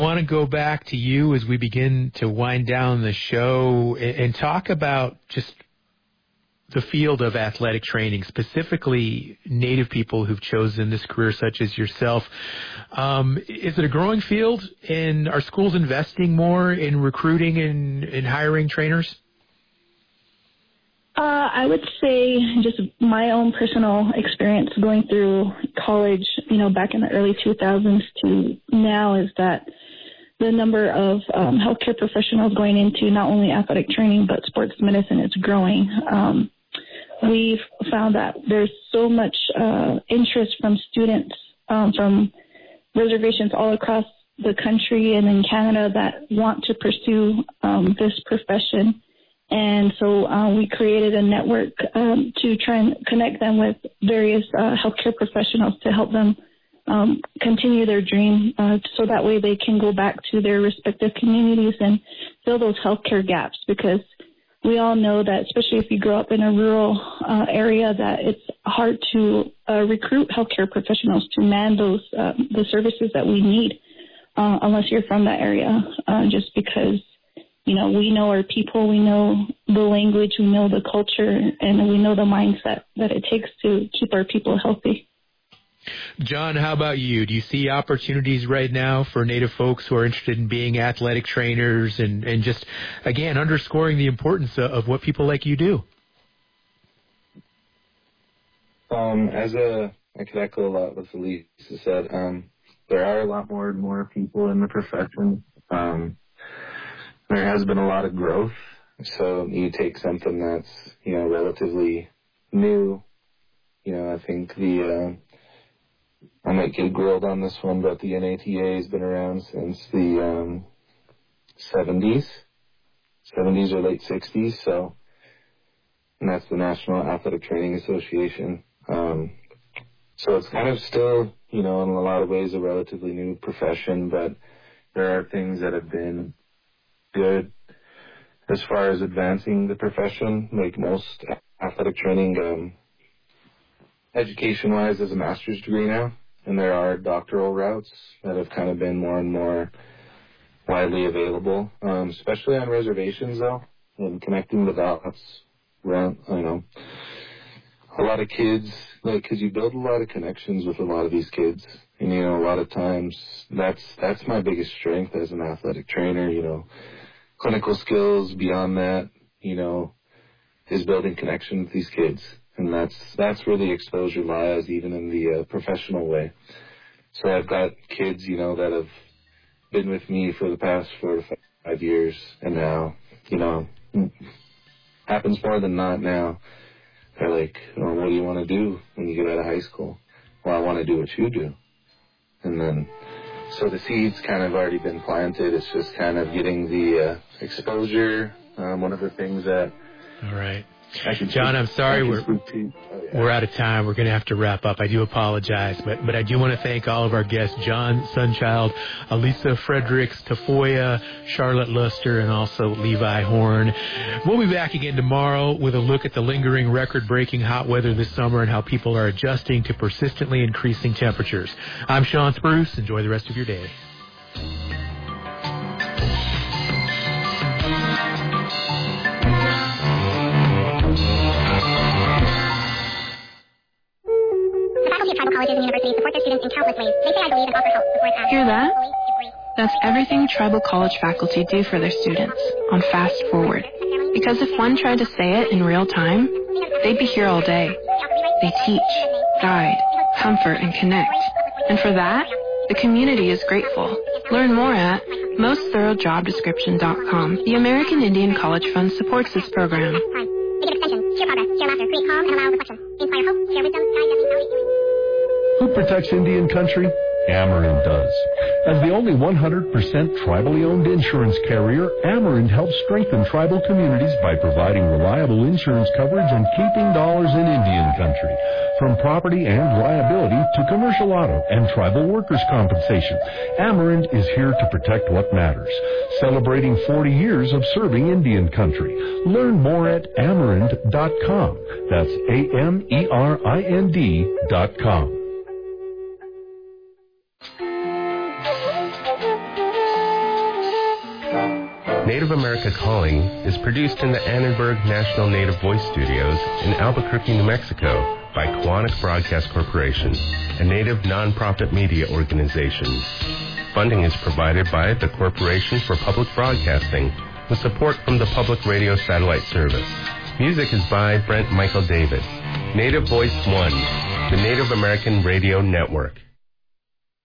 want to go back to you as we begin to wind down the show and talk about just the field of athletic training, specifically Native people who've chosen this career, such as yourself. Is it a growing field, and are schools investing more in recruiting and hiring trainers? I would say just my own personal experience going through college, back in the early 2000s to now, is that the number of healthcare professionals going into not only athletic training but sports medicine is growing. We've found that there's so much interest from students from reservations all across the country and in Canada that want to pursue this profession. And so we created a network to try and connect them with various healthcare professionals to help them continue their dream so that way they can go back to their respective communities and fill those healthcare gaps, because we all know that, especially if you grow up in a rural area, that it's hard to recruit healthcare professionals to man those the services that we need unless you're from that area, just because, we know our people, we know the language, we know the culture, and we know the mindset that it takes to keep our people healthy. John, how about you? Do you see opportunities right now for Native folks who are interested in being athletic trainers and just, again, underscoring the importance of what people like you do? I could echo a lot what Lisa said. There are a lot more and more people in the profession. There has been a lot of growth. So you take something that's, relatively new. I think I might get grilled on this one, but the NATA has been around since the 70s or late 60s. So, and that's the National Athletic Training Association. So it's kind of still, in a lot of ways a relatively new profession, but there are things that have been good as far as advancing the profession. Like most athletic training, education-wise, is a master's degree now. And there are doctoral routes that have kind of been more and more widely available, especially on reservations, though, and connecting the dots around, a lot of kids, because you build a lot of connections with a lot of these kids. And, a lot of times that's my biggest strength as an athletic trainer, clinical skills beyond that, is building connection with these kids. And that's where the exposure lies, even in the professional way. So I've got kids, that have been with me for the past 4 to 5 years, and now, happens more than not now. They're like, what do you want to do when you get out of high school? Well, I want to do what you do. And then, so the seed's kind of already been planted. It's just kind of getting the exposure. One of the things that... All right. John, I'm sorry we're out of time. We're going to have to wrap up. I do apologize, but I do want to thank all of our guests, John Sunchild, Elisa Fredericks, Tafoya, Charlotte Luster, and also Levi Horn. We'll be back again tomorrow with a look at the lingering record-breaking hot weather this summer and how people are adjusting to persistently increasing temperatures. I'm Sean Spruce. Enjoy the rest of your day. Tribal colleges and universities support their students in countless ways. They say I believe and offer help, support, Hear that? That's everything tribal college faculty do for their students on Fast Forward. Because if one tried to say it in real time, they'd be here all day. They teach, guide, comfort, and connect. And for that, the community is grateful. Learn more at mostthoroughdjobdescription.com. The American Indian College Fund supports this program. They give extension, share progress, share laughter, create calm, and allow reflection. Inspire hope, share wisdom, guide them in how they do. Who protects Indian country? Ameren does. As the only 100% tribally owned insurance carrier, Ameren helps strengthen tribal communities by providing reliable insurance coverage and keeping dollars in Indian country. From property and liability to commercial auto and tribal workers' compensation, Ameren is here to protect what matters. Celebrating 40 years of serving Indian country. Learn more at Ameren.com. That's AMERIND.com. Native America Calling is produced in the Annenberg National Native Voice Studios in Albuquerque, New Mexico by Kiwanis Broadcast Corporation, a Native nonprofit media organization. Funding is provided by the Corporation for Public Broadcasting with support from the Public Radio Satellite Service. Music is by Brent Michael David. Native Voice One, the Native American Radio Network.